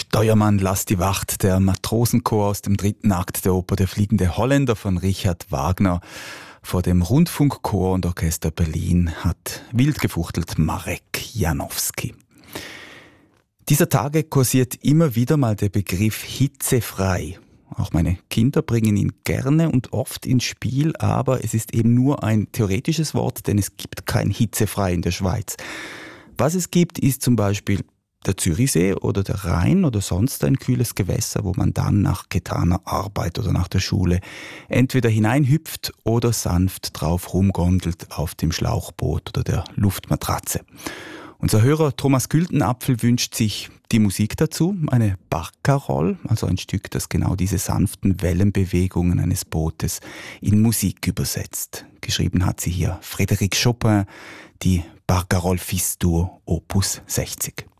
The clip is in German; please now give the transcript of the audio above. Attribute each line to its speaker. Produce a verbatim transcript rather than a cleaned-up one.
Speaker 1: Steuermann, lass die Wacht, der Matrosenchor aus dem dritten Akt der Oper Der fliegende Holländer von Richard Wagner. Vor dem Rundfunkchor und Orchester Berlin hat wild gefuchtelt Marek Janowski. Dieser Tage kursiert immer wieder mal der Begriff hitzefrei. Auch meine Kinder bringen ihn gerne und oft ins Spiel, aber es ist eben nur ein theoretisches Wort, denn es gibt kein hitzefrei in der Schweiz. Was es gibt, ist zum Beispiel der Zürichsee oder der Rhein oder sonst ein kühles Gewässer, wo man dann nach getaner Arbeit oder nach der Schule entweder hineinhüpft oder sanft drauf rumgondelt auf dem Schlauchboot oder der Luftmatratze. Unser Hörer Thomas Güldenapfel wünscht sich die Musik dazu, eine Barcarolle, also ein Stück, das genau diese sanften Wellenbewegungen eines Bootes in Musik übersetzt. Geschrieben hat sie hier Frédéric Chopin, die Barcarolle Fis-Dur Opus sechzig.